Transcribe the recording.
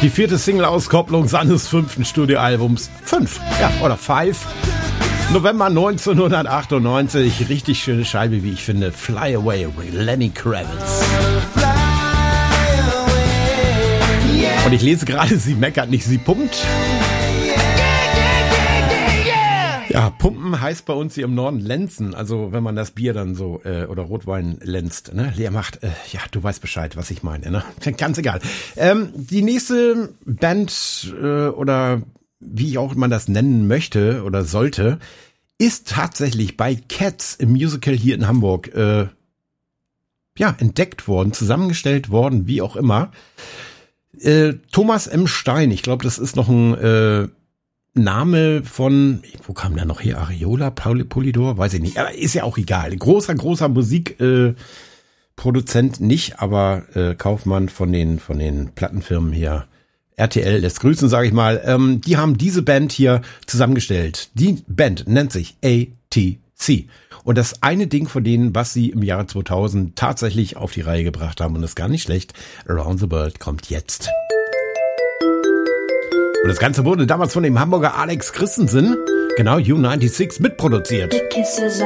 Die 4. Single-Auskopplung seines 5. Studioalbums. 5, ja, oder 5. November 1998. Richtig schöne Scheibe, wie ich finde. Fly Away, Lenny Kravitz. Und ich lese gerade, sie meckert nicht, sie pumpt. Ja, pumpen heißt bei uns hier im Norden lenzen, also wenn man das Bier dann so oder Rotwein lenzt, ne, leer macht. Ja, du weißt Bescheid, was ich meine, ne? Ganz egal. Die nächste Band oder wie auch man das nennen möchte oder sollte, ist tatsächlich bei Cats im Musical hier in Hamburg entdeckt worden, zusammengestellt worden, wie auch immer. Thomas M. Stein, ich glaube, das ist noch ein Name von, wo kam der noch her? Areola, Polydor, weiß ich nicht. Aber ist ja auch egal. Großer Musikproduzent nicht, aber Kaufmann von den Plattenfirmen hier. RTL lässt grüßen, sage ich mal. Die haben diese Band hier zusammengestellt. Die Band nennt sich ATC. Und das eine Ding von denen, was sie im Jahre 2000 tatsächlich auf die Reihe gebracht haben, und das ist gar nicht schlecht, Around the World kommt jetzt. Und das Ganze wurde damals von dem Hamburger Alex Christensen, genau, U96, mitproduziert.